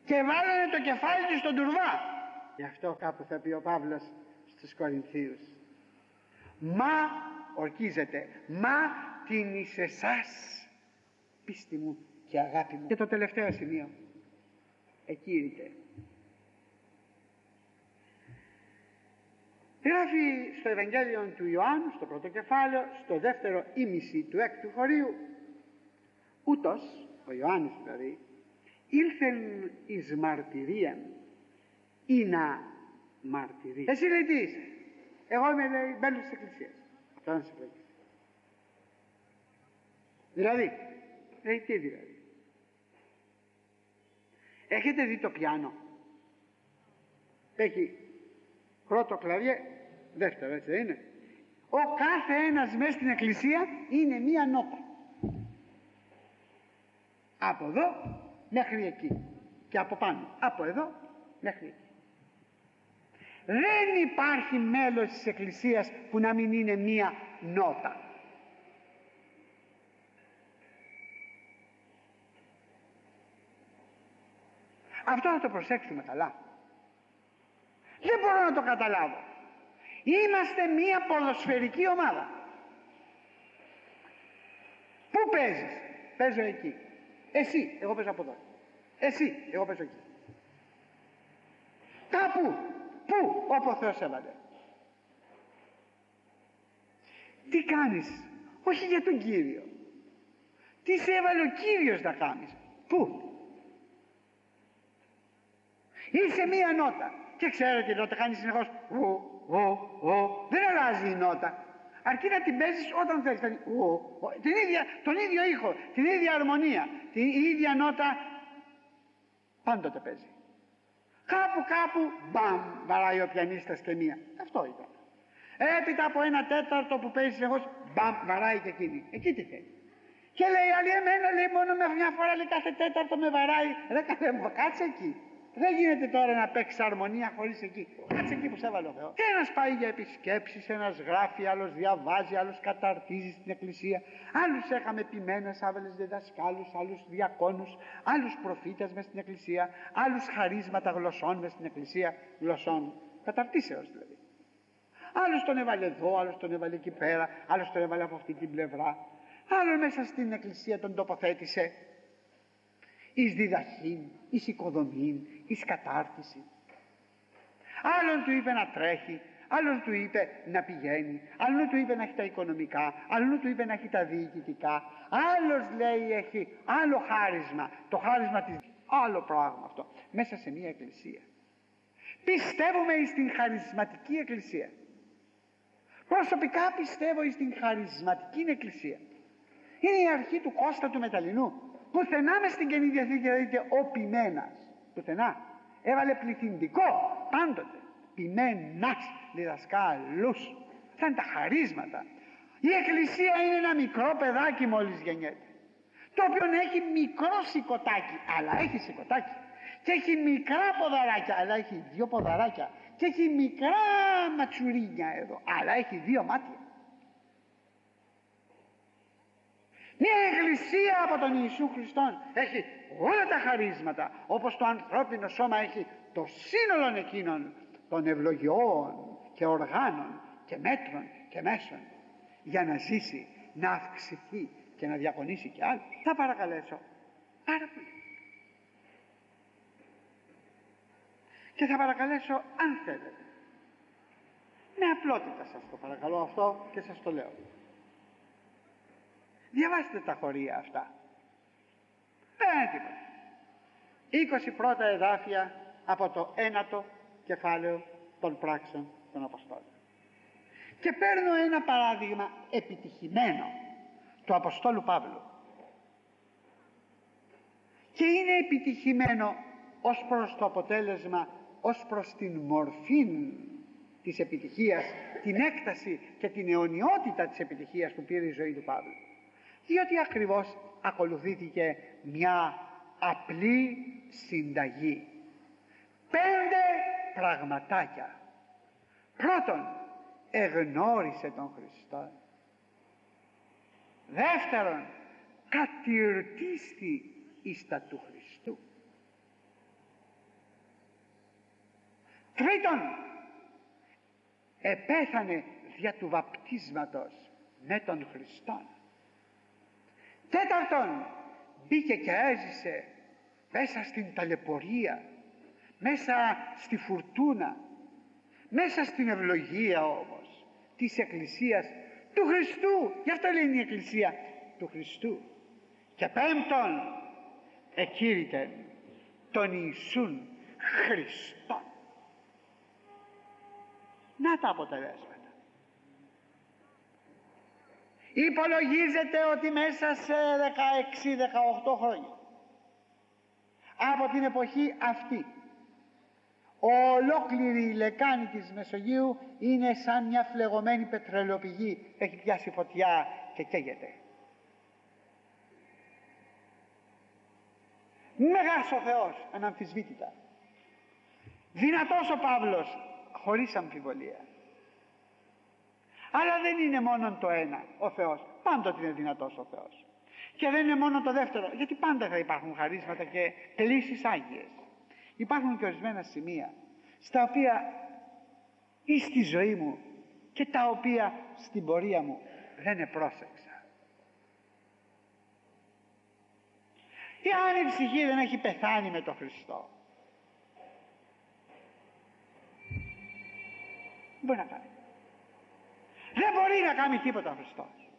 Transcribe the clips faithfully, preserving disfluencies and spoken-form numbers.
και βάλανε το κεφάλι του στον τουρβά. Γι' αυτό κάπου θα πει ο Παύλος στους Κορινθίους, μα ορκίζεται, μα την εις εσάς πίστη μου και αγάπη μου. Και το τελευταίο σημείο εκεί ήρθε. Γράφει στο Ευαγγέλιο του Ιωάννου, στο πρώτο κεφάλαιο, στο δεύτερο ήμιση του έκτου χωρίου, ούτως, ο Ιωάννης δηλαδή, ήλθεν εις μαρτυρίαν ή να μαρτυρεί. Εσύ λέει τι είσαι? Εγώ είμαι, λέει, μέλος της Εκκλησίας. Αυτό είναι σε πλέγει. Δηλαδή, λέει τι δηλαδή? Έχετε δει το πιάνο? Έχει πρώτο κλαβιέ, δεύτερο, έτσι δεν είναι? Ο κάθε ένας μέσα στην εκκλησία είναι μία νότα. Από εδώ μέχρι εκεί. Και από πάνω. Από εδώ μέχρι εκεί. Δεν υπάρχει μέλος της εκκλησίας που να μην είναι μία νότα. Αυτό θα το προσέξουμε καλά. Δεν μπορώ να το καταλάβω. Είμαστε μία ποδοσφαιρική ομάδα. Πού παίζεις? Παίζω εκεί. Εσύ, εγώ παίζω από εδώ. Εσύ, εγώ παίζω εκεί. Κάπου, πού, όπου ο Θεός έβαλε. Τι κάνεις? Όχι για τον Κύριο. Τι σε έβαλε ο Κύριος να κάνεις? Πού? Είσαι μία νότα. Και ξέρετε, η νότα κάνει συνεχώς ο, ο, ο. Δεν αλλάζει η νότα. Αρκεί να την παίζεις όταν θέλεις. Ο, ο. Την ίδια, τον ίδιο ήχο, την ίδια αρμονία, την ίδια νότα πάντοτε παίζει. Κάπου κάπου μπαμ βαράει ο πιανίστας και μία. Αυτό ήταν. Έπειτα από ένα τέταρτο που παίζει συνεχώς μπαμ βαράει και εκείνη. Εκεί τι θέλει. Και λέει άλλη, εμένα λέει μόνο με μια φορά λέει κάθε τέταρτο με βαράει. Ρε καλέ μου, κάτσε εκεί. Δεν γίνεται τώρα να παίξει αρμονία χωρίς εκεί. Κάτσε εκεί που σε έβαλε ο Θεός. Και ένας πάει για επισκέψεις, ένας γράφει, άλλος διαβάζει, άλλος καταρτίζει στην εκκλησία. Άλλους είχαμε ποιμένες, άλλους διδασκάλους, άλλους διακόνους, άλλους προφήτες μες στην εκκλησία, άλλους χαρίσματα γλωσσών μες στην εκκλησία, γλωσσών καταρτήσεως δηλαδή. Άλλος τον έβαλε εδώ, άλλος τον έβαλε εκεί πέρα, άλλος τον έβαλε από αυτή την πλευρά. Άλλο μέσα στην εκκλησία τον τοποθέτησε εις διδαχήν, εις οικοδομήν, εις κατάρτιση. Άλλον του είπε να τρέχει, άλλον του είπε να πηγαίνει, άλλον του είπε να έχει τα οικονομικά, άλλον του είπε να έχει τα διοικητικά, άλλος λέει έχει άλλο χάρισμα, το χάρισμα της, άλλο πράγμα αυτό, μέσα σε μια εκκλησία. Πιστεύουμε εις την χαρισματική εκκλησία. Προσωπικά πιστεύω εις την χαρισματική εκκλησία. Είναι η αρχή του Κώστα του Μεταλλινού. Πουθενά μες στην Καινή Διαθήκη θα δείτε ο ποιμένας. Πουθενά. Έβαλε πληθυντικό πάντοτε. Ποιμένας, διδασκάλους. Αυτά είναι τα χαρίσματα. Η εκκλησία είναι ένα μικρό παιδάκι μόλις γεννιέται, το οποίο έχει μικρό σηκωτάκι, αλλά έχει σηκωτάκι. Και έχει μικρά ποδαράκια, αλλά έχει δύο ποδαράκια. Και έχει μικρά ματσουρίνια εδώ, αλλά έχει δύο μάτια. Μια εκκλησία από τον Ιησού Χριστόν έχει όλα τα χαρίσματα, όπως το ανθρώπινο σώμα έχει το σύνολο εκείνων των ευλογιών και οργάνων και μέτρων και μέσων για να ζήσει, να αυξηθεί και να διακονήσει και άλλους. Θα παρακαλέσω πάρα πολύ. Και θα παρακαλέσω, αν θέλετε, με απλότητα σας το παρακαλώ αυτό και σας το λέω, διαβάστε τα χωρία αυτά. Δεν είναι τίποτα. είκοσι πρώτα εδάφια από το ένατο κεφάλαιο των πράξεων των Αποστόλων. Και παίρνω ένα παράδειγμα επιτυχημένο του Αποστόλου Παύλου. Και είναι επιτυχημένο ως προς το αποτέλεσμα, ως προς την μορφή της επιτυχίας, την έκταση και την αιωνιότητα της επιτυχίας που πήρε η ζωή του Παύλου. Διότι ακριβώς ακολουθήθηκε μια απλή συνταγή. Πέντε πραγματάκια. Πρώτον, εγνώρισε τον Χριστό. Δεύτερον, κατηρτίστη εις τα του Χριστού. Τρίτον, επέθανε δια του βαπτίσματος με τον Χριστόν. Τέταρτον, μπήκε και έζησε μέσα στην ταλαιπωρία, μέσα στη φουρτούνα, μέσα στην ευλογία όμως της Εκκλησίας του Χριστού. Γι' αυτό λέει η Εκκλησία του Χριστού. Και πέμπτον, εκήρυτε τον Ιησούν Χριστόν. Να τα αποτελέσματα. Υπολογίζεται ότι μέσα σε δεκαέξι δεκαοκτώ χρόνια από την εποχή αυτή ολόκληρη η λεκάνη της Μεσογείου είναι σαν μια φλεγωμένη πετρελαιοπηγή, έχει πιάσει φωτιά και καίγεται. Μεγάλος ο Θεός, αναμφισβήτητα. Δυνατός ο Παύλος, χωρίς αμφιβολία. Αλλά δεν είναι μόνο το ένα ο Θεός, πάντοτε είναι δυνατός ο Θεός. Και δεν είναι μόνο το δεύτερο, γιατί πάντα θα υπάρχουν χαρίσματα και κλήσεις άγιες. Υπάρχουν και ορισμένα σημεία στα οποία ή στη ζωή μου και τα οποία στην πορεία μου δεν επρόσεξα. Εάν η ψυχή δεν έχει πεθάνει με τον Χριστό, δεν μπορεί να κάνει. Δεν μπορεί να κάνει τίποτα ο Χριστός.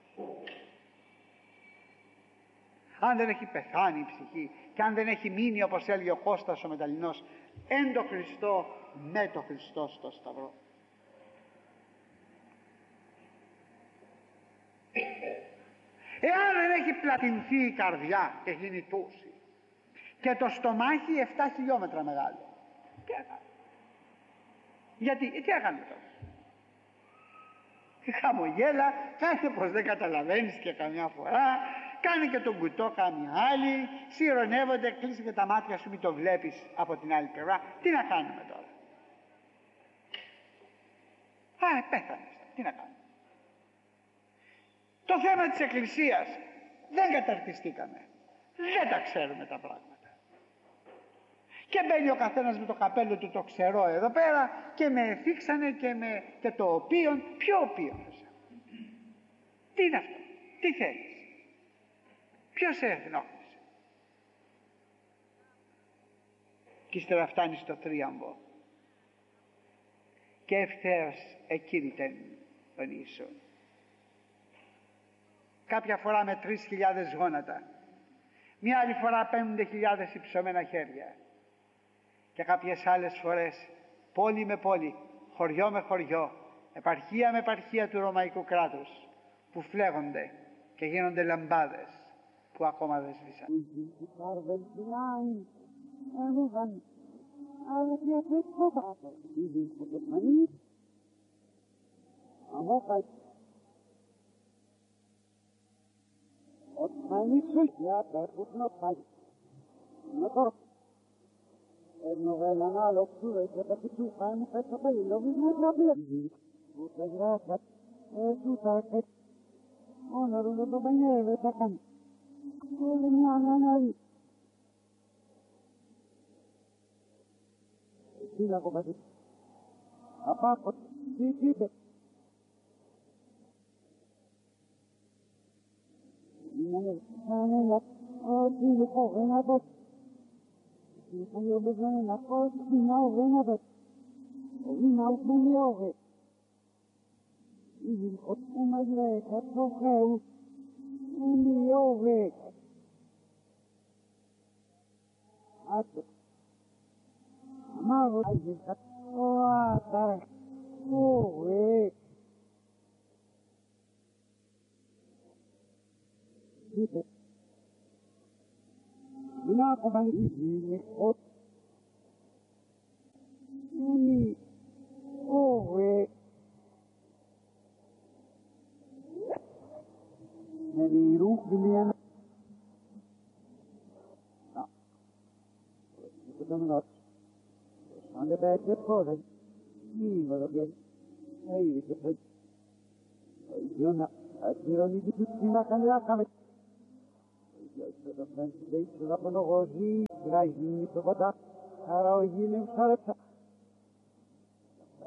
Αν δεν έχει πεθάνει η ψυχή και αν δεν έχει μείνει, όπως έλεγε ο Κώστας ο Μεταλληνός, εν το Χριστό με το Χριστό στο Σταυρό. Εάν δεν έχει πλατινθεί η καρδιά και γίνει τούση και το στομάχι επτά χιλιόμετρα μεγάλο, τι έκανε? Γιατί, τι έκανε τώρα? Χαμογέλα, κάνε πως δεν καταλαβαίνεις και καμιά φορά, κάνε και τον κουτό καμιά άλλη, σιρωνεύονται, κλείσει και τα μάτια σου, μην το βλέπεις από την άλλη πλευρά. Τι να κάνουμε τώρα? Α, πέθανες, τι να κάνουμε? Το θέμα της Εκκλησίας, δεν καταρτιστήκαμε, δεν τα ξέρουμε τα πράγματα. Και μπαίνει ο καθένας με το καπέλο του το ξερό εδώ πέρα και με θίξανε και, με, και το οποίον, ποιο οποίον? Τι είναι αυτό, τι θέλεις, ποιος σε ενόχλησε? Και ύστερα φτάνει στο τρίαμβο και ευθέως εκήρυτεν τον Ιησού. Κάποια φορά με τρεις χιλιάδες γόνατα, μια άλλη φορά πέντε χιλιάδες υψωμένα χέρια και κάποιες άλλες φορές πόλη με πόλη, χωριό με χωριό, επαρχία με επαρχία του Ρωμαϊκού κράτους, που φλέγονται και γίνονται λαμπάδες που ακόμα δεν σβήσαν.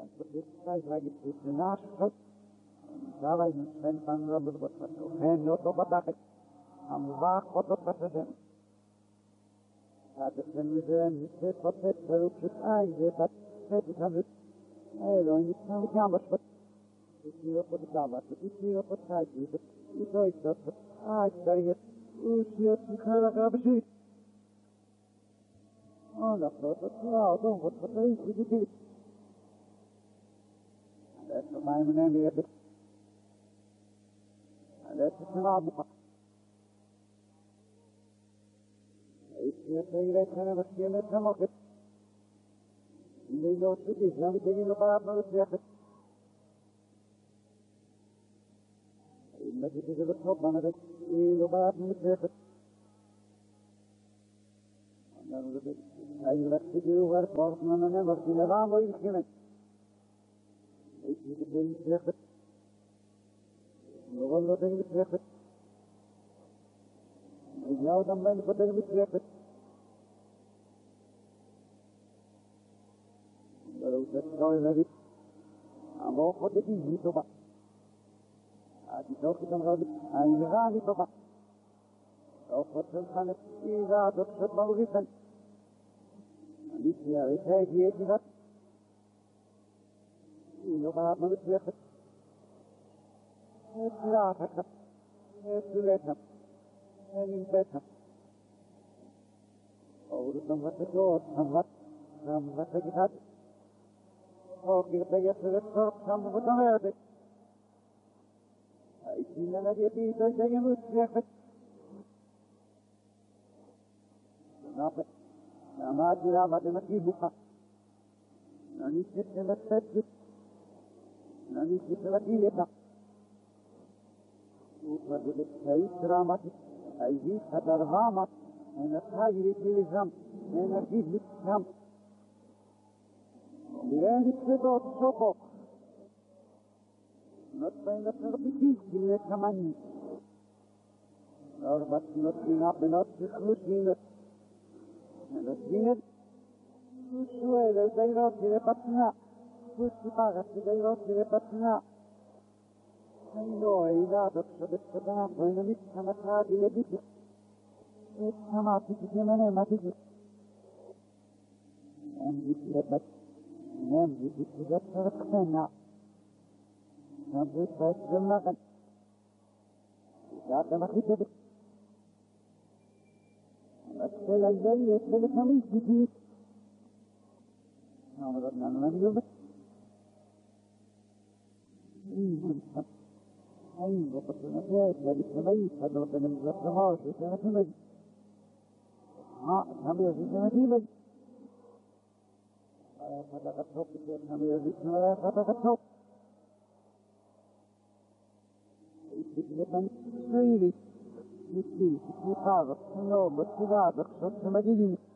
Давай, Sven van Robert, wat wat zo. En not op dat ik aan waag wat op wat ze. Dat is een zin, dit wat het zo het einde dat het is het. Hey, dan niet zo jammer wat. Ik zie op de kamer, ik zie op het huis, ik weet dat het uit dat het hoe zit die graag hebben zien. Oh, dat wordt het nou, dan wordt het even dit. Dat is voor mij meneer weer. Dat is een aanbod. Ik heb geen gaan we zien met hem ook. Nee, dat is niet. Dan moet je nog maar wat zeggen. Ik moet het even op maar dat je nog maar moet zeggen. Dan moet ik eigenlijk te doen waar het wordt maar dan wat je eraan wil beginnen. Ik moet het niet zeggen. Nog wel wat dingen zeggen. Ik jou dan ben ik wat dingen zeggen. Dat is het zo in het. Maar ook wat ik niet op. Als je toch dan gaat, en je gaat niet op. Ook wat ze gaan het hier gaat op het mogelijk zijn. Niet meer, ik zeg je het niet wat. Je nog maar moet zeggen. Het raad ik heb. Het gelet heb. En in bed heb. Oh, dan wat het dood, dan wat. Dan wat ik het had. Ook je ben je terug op, dan wat dan werd ik. Ik zie dat je niet dat je moet zeggen. Snap het. Dan maak je daar wat in het kieboek gaat. Dan niet zitten met vet zit. Dan niet zitten wat hier ligt. Wat doet het? Hij is dramatisch. Hij ziet dat er ramat. En dat ga je niet meer zam. En dat is niet zam. Die eigen zit ook zo op. Dat zijn dat er op de kies die net gaan maar niet. Nou, wat je nog zien hebt en dat is goed zien het. En dat zien het. Zo is het. Dat is ook weer wat na. Goed gepaard. Dat is ook weer wat na. En nooit dat op zo'n gedaan. En dan niet gaan we gaan die met dit. Het kan maar niet zien en maar dit. En dit is het. En dit is het voor het geneem. Dan moet je het wel maken. Ja, dan mag je het. Wat zal ik doen? Ik wil het nog niet doen. Nou, wat dan dan doen we? Hey, wat is er nog uit? Wat is er niet? Wat is er niet? Wat is er niet? Wat is er niet? Ah, ik heb hier zitten met iemand. Wat is er toch? Ik heb hier zitten met wat is er toch? Ik zit met mijn tweeling. Ik zie, ik zie vader, genomen, gewaardig, zoals ze met die